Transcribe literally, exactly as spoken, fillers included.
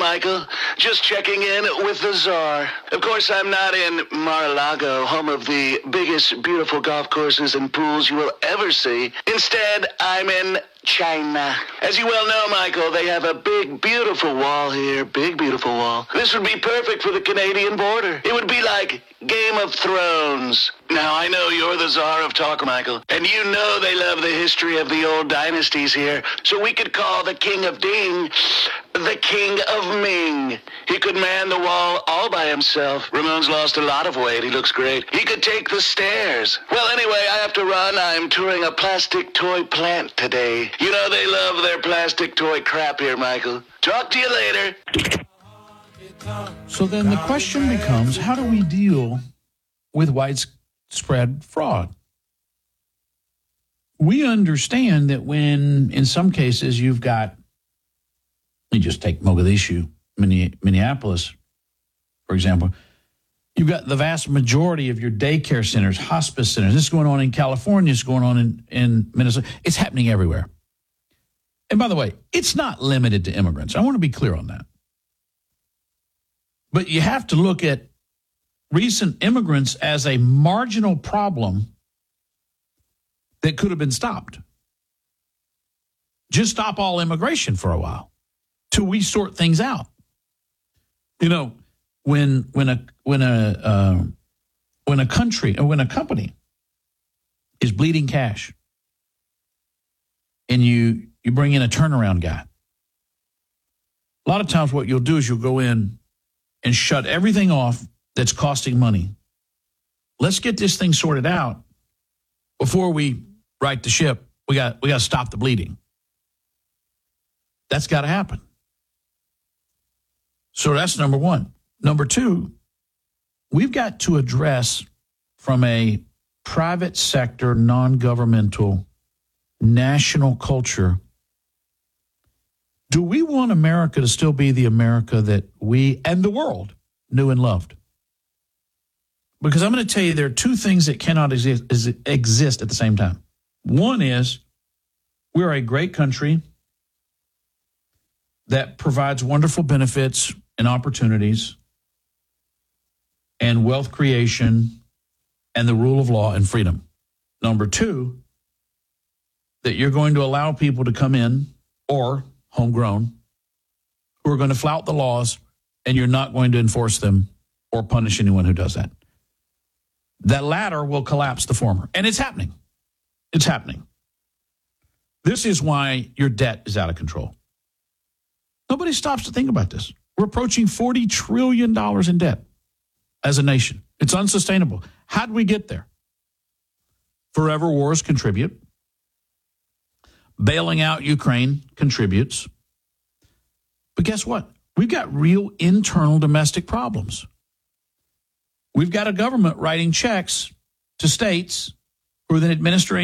Michael. Just checking in with the Czar. Of course, I'm not in Mar-a-Lago, home of the biggest, beautiful golf courses and pools you will ever see. Instead, I'm in China. As you well know, Michael, they have a big, beautiful wall here. Big, beautiful wall. This would be perfect for the Canadian border. It would be like Game of Thrones. Now, I know you're the Czar of talk, Michael, and you know they love the history of the old dynasties here, so we could call the King of Ding the King of Ming. He could man the wall all by himself. Ramon's lost a lot of weight. He looks great. He could take the stairs. Well, anyway, I have to run. I'm touring a plastic toy plant today. You know they love their plastic toy crap here, Michael. Talk to you later. So then the question becomes, how do we deal with widespread fraud? We understand that when, in some cases, you've got, you just take Mogadishu, Minneapolis, for example, you've got the vast majority of your daycare centers, hospice centers. This is going on in California. It's going on in, in Minnesota. It's happening everywhere. And by the way, it's not limited to immigrants. I want to be clear on that. But you have to look at recent immigrants as a marginal problem that could have been stopped. Just stop all immigration for a while till we sort things out. You know, when when a when a uh, when a country or when a company is bleeding cash, and you you bring in a turnaround guy, a lot of times what you'll do is you'll go in and shut everything off that's costing money. Let's get this thing sorted out before we right the ship. We got we got to stop the bleeding. That's got to happen. So that's number one. Number two, we've got to address from a private sector, non-governmental, national culture, do we want America to still be the America that we and the world knew and loved? Because I'm going to tell you there are two things that cannot exist, exist at the same time. One is we're a great country that provides wonderful benefits and opportunities and wealth creation and the rule of law and freedom. Number two, that you're going to allow people to come in or homegrown who are going to flout the laws and you're not going to enforce them or punish anyone who does that. That latter will collapse the former. And it's happening. It's happening. This is why your debt is out of control. Nobody stops to think about this. We're approaching forty trillion dollars in debt as a nation. It's unsustainable. How did we get there? Forever wars contribute. Bailing out Ukraine contributes. But guess what? We've got real internal domestic problems. We've got a government writing checks to states who are then administering